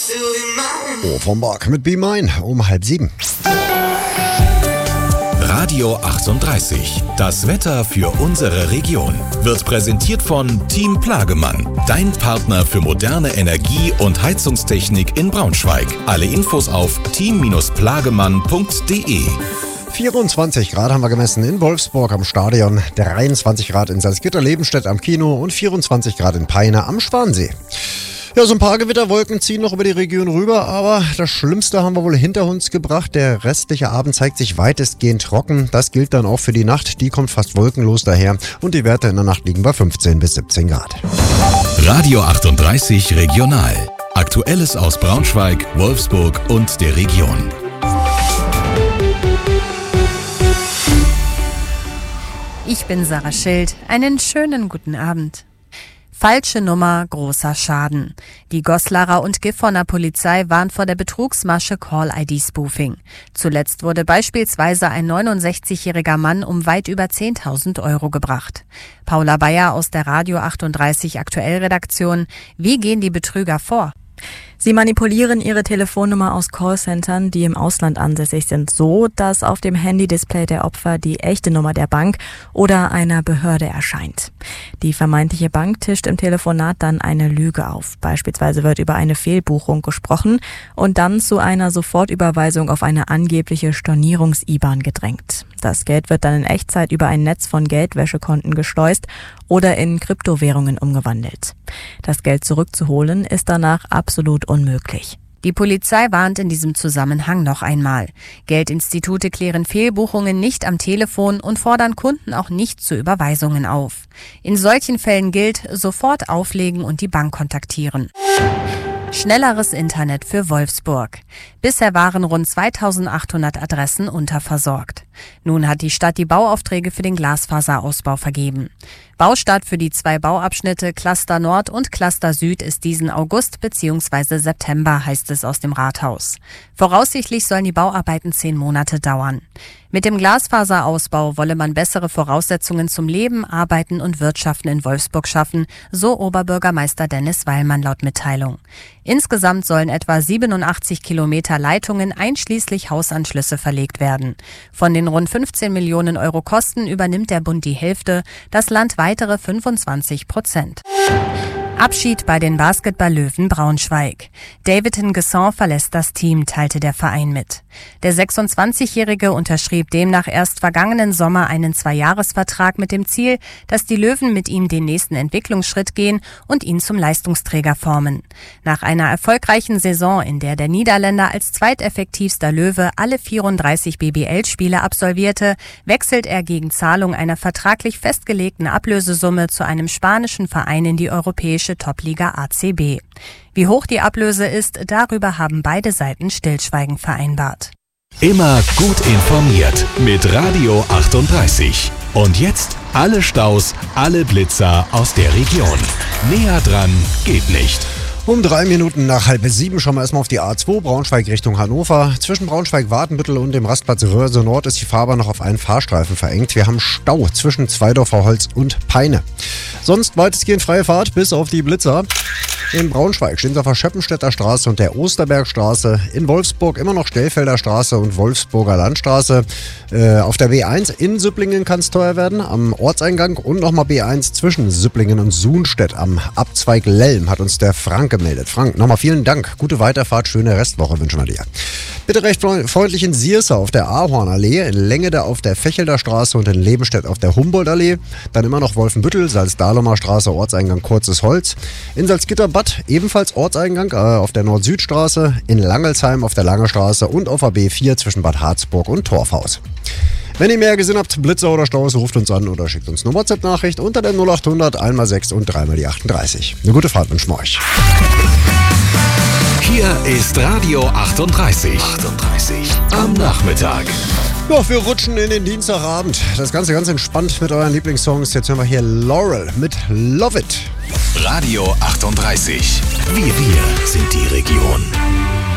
Offenbach mit Be Mine um 6:30. Radio 38. Das Wetter für unsere Region wird präsentiert von Team Plagemann. Dein Partner für moderne Energie- und Heizungstechnik in Braunschweig. Alle Infos auf team-plagemann.de. 24 Grad haben wir gemessen in Wolfsburg am Stadion, 23 Grad in Salzgitter-Lebenstedt am Kino und 24 Grad in Peine am Schwansee. Ja, so ein paar Gewitterwolken ziehen noch über die Region rüber, aber das Schlimmste haben wir wohl hinter uns gebracht. Der restliche Abend zeigt sich weitestgehend trocken. Das gilt dann auch für die Nacht. Die kommt fast wolkenlos daher und die Werte in der Nacht liegen bei 15 bis 17 Grad. Radio 38 Regional. Aktuelles aus Braunschweig, Wolfsburg und der Region. Ich bin Sarah Schild. Einen schönen guten Abend. Falsche Nummer, großer Schaden. Die Goslarer und Gifhorner Polizei warnt vor der Betrugsmasche Call-ID-Spoofing. Zuletzt wurde beispielsweise ein 69-jähriger Mann um weit über 10.000 Euro gebracht. Paula Bayer aus der Radio 38 Aktuell-Redaktion. Wie gehen die Betrüger vor? Sie manipulieren ihre Telefonnummer aus Callcentern, die im Ausland ansässig sind, so, dass auf dem Handy-Display der Opfer die echte Nummer der Bank oder einer Behörde erscheint. Die vermeintliche Bank tischt im Telefonat dann eine Lüge auf. Beispielsweise wird über eine Fehlbuchung gesprochen und dann zu einer Sofortüberweisung auf eine angebliche Stornierungs-IBAN gedrängt. Das Geld wird dann in Echtzeit über ein Netz von Geldwäschekonten geschleust oder in Kryptowährungen umgewandelt. Das Geld zurückzuholen ist danach absolut unmöglich. Die Polizei warnt in diesem Zusammenhang noch einmal. Geldinstitute klären Fehlbuchungen nicht am Telefon und fordern Kunden auch nicht zu Überweisungen auf. In solchen Fällen gilt, sofort auflegen und die Bank kontaktieren. Schnelleres Internet für Wolfsburg. Bisher waren rund 2800 Adressen unterversorgt. Nun hat die Stadt die Bauaufträge für den Glasfaserausbau vergeben. Baustart für die 2 Bauabschnitte Cluster Nord und Cluster Süd ist diesen August bzw. September, heißt es aus dem Rathaus. Voraussichtlich sollen die Bauarbeiten 10 Monate dauern. Mit dem Glasfaserausbau wolle man bessere Voraussetzungen zum Leben, Arbeiten und Wirtschaften in Wolfsburg schaffen, so Oberbürgermeister Dennis Weilmann laut Mitteilung. Insgesamt sollen etwa 87 Kilometer Leitungen einschließlich Hausanschlüsse verlegt werden. Von den rund 15 Millionen Euro Kosten übernimmt der Bund die Hälfte, das Land weitere 25%. Abschied bei den Basketball-Löwen Braunschweig. David N'Guessan verlässt das Team, teilte der Verein mit. Der 26-Jährige unterschrieb demnach erst vergangenen Sommer einen 2-Jahres-Vertrag mit dem Ziel, dass die Löwen mit ihm den nächsten Entwicklungsschritt gehen und ihn zum Leistungsträger formen. Nach einer erfolgreichen Saison, in der der Niederländer als zweiteffektivster Löwe alle 34 BBL-Spiele absolvierte, wechselt er gegen Zahlung einer vertraglich festgelegten Ablösesumme zu einem spanischen Verein in die europäische Topliga ACB. Wie hoch die Ablöse ist, darüber haben beide Seiten Stillschweigen vereinbart. Immer gut informiert mit Radio 38. Und jetzt alle Staus, alle Blitzer aus der Region. Näher dran geht nicht. Um 3 Minuten nach 6:30 schauen wir erstmal auf die A2 Braunschweig Richtung Hannover. Zwischen Braunschweig-Watenbüttel und dem Rastplatz Röhrse Nord ist die Fahrbahn noch auf einen Fahrstreifen verengt. Wir haben Stau zwischen Zweidorfer Holz und Peine. Sonst weitestgehend freie Fahrt bis auf die Blitzer. In Braunschweig stehen sie auf der Schöppenstädter Straße und der Osterbergstraße. In Wolfsburg immer noch Stellfelder Straße und Wolfsburger Landstraße. Auf der B1 in Süpplingen kann es teuer werden, am Ortseingang. Und nochmal B1 zwischen Süpplingen und Suhnstedt am Abzweig Lelm, hat uns der Frank gemeldet. Frank, nochmal vielen Dank. Gute Weiterfahrt, schöne Restwoche wünschen wir dir. Bitte recht freundlich in Sierse auf der Ahornallee, in Lengede auf der Fechelder Straße und in Lebenstedt auf der Humboldtallee. Dann immer noch Wolfenbüttel, Salzdahlomer Straße, Ortseingang Kurzes Holz. In Salzgitterbad ebenfalls Ortseingang auf der Nord-Süd-Straße, in Langelsheim auf der Lange Straße und auf der B4 zwischen Bad Harzburg und Torfhaus. Wenn ihr mehr gesehen habt, Blitzer oder Staus, ruft uns an oder schickt uns eine WhatsApp-Nachricht unter der 0800 1x6 und 3x38. Eine gute Fahrt wünschen wir euch. Hier ist Radio 38. Am Nachmittag. Ja, wir rutschen in den Dienstagabend. Das Ganze ganz entspannt mit euren Lieblingssongs. Jetzt hören wir hier Laurel mit Love It. Radio 38. Wir sind die Region.